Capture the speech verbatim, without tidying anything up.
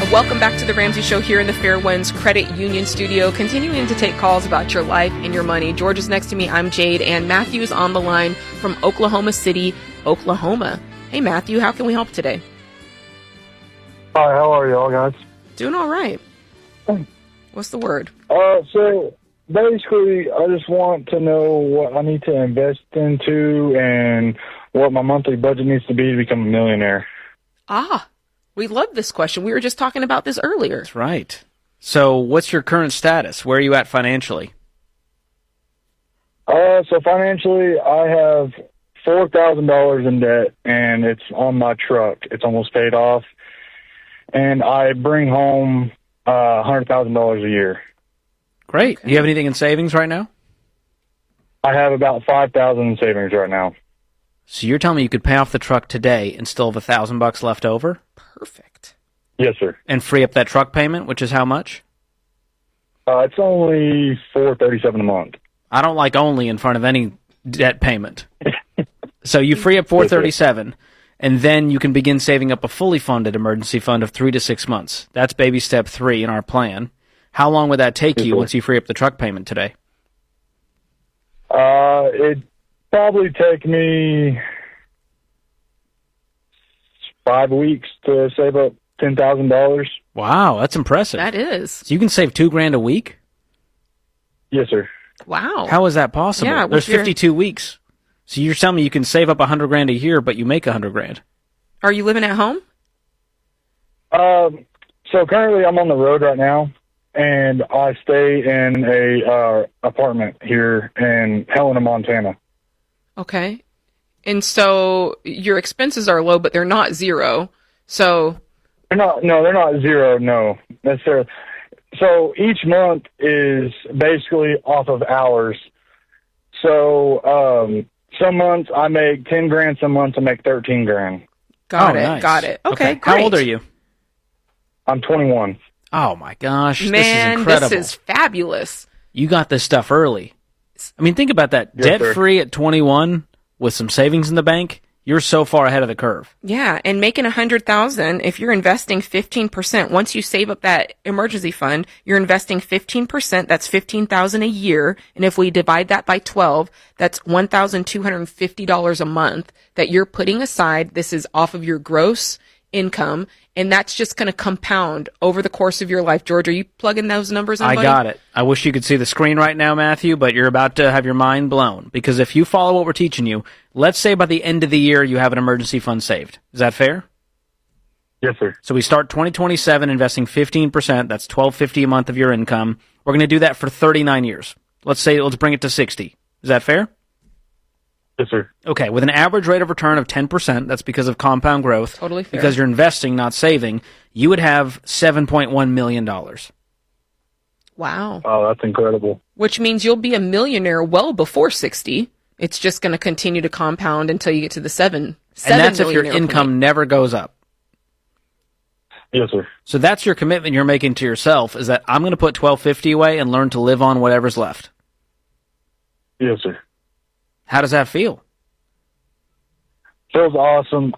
Welcome back to the Ramsey Show here in the Fairwinds Credit Union Studio, continuing to take calls about your life and your money. George is next to me. I'm Jade, and Matthew is on the line from Oklahoma City, Oklahoma. Hey, Matthew, how can we help today? Hi, how are y'all guys? Doing all right. What's the word? Uh, so basically, I just want to know what I need to invest into and what my monthly budget needs to be to become a millionaire. Ah, we love this question. We were just talking about this earlier. That's right. So what's your current status? Where are you at financially? Uh, so financially, I have four thousand dollars in debt, and it's on my truck. It's almost paid off. And I bring home uh, one hundred thousand dollars a year. Great. Okay. Do you have anything in savings right now? I have about five thousand dollars in savings right now. So you're telling me you could pay off the truck today and still have a thousand bucks left over? Perfect. Yes, sir. And free up that truck payment, which is how much? Uh, it's only four thirty-seven a month. I don't like only in front of any debt payment. So you free up four thirty-seven, and then you can begin saving up a fully funded emergency fund of three to six months. That's baby step three in our plan. How long would that take you once you free up the truck payment today? Uh, it probably take me five weeks to save up ten thousand dollars. Wow, that's impressive. That is. So you can save two grand a week? Yes, sir. Wow. How is that possible? Yeah, There's what's your- fifty-two weeks. So you're telling me you can save up a hundred grand a year, but you make a hundred grand? Are you living at home? Um, so currently I'm on the road right now, and I stay in a uh, apartment here in Helena, Montana. Okay. And so your expenses are low, but they're not zero. So They're not. No, they're not zero. No, necessarily. So each month is basically off of hours. So um, some months I make ten grand. Some months I make thirteen grand. got Oh, it. nice. Got it. Okay, great. How old are you? I'm twenty-one. Oh, my gosh. Man, this is incredible. this is fabulous. You got this stuff early. I mean, think about that. Yes, sir. Debt-free at twenty-one with some savings in the bank, you're so far ahead of the curve. Yeah, and making a hundred thousand, if you're investing fifteen percent, once you save up that emergency fund, you're investing fifteen percent, that's fifteen thousand a year, and if we divide that by twelve, that's one thousand two hundred fifty dollars a month that you're putting aside. This is off of your gross income, and that's just going to compound over the course of your life. George, are you plugging those numbers in, I buddy? got it. I wish you could see the screen right now, Matthew, but you're about to have your mind blown. Because if you follow what we're teaching you, let's say by the end of the year you have an emergency fund saved. Is that fair? Yes, sir. So we start twenty twenty-seven investing fifteen percent. That's twelve fifty a month of your income. We're going to do that for thirty-nine years. Let's say, let's bring it to sixty. Is that fair? Yes, sir. Okay, with an average rate of return of ten percent, that's because of compound growth. Totally fair. Because you're investing, not saving, you would have seven point one million dollars. Wow. Oh, that's incredible. Which means you'll be a millionaire well before sixty. It's just going to continue to compound until you get to the seven. seven And that's if your millionaire income point. never goes up. Yes, sir. So that's your commitment you're making to yourself, is that I'm going to put twelve fifty away and learn to live on whatever's left. Yes, sir. How does that feel? Feels awesome.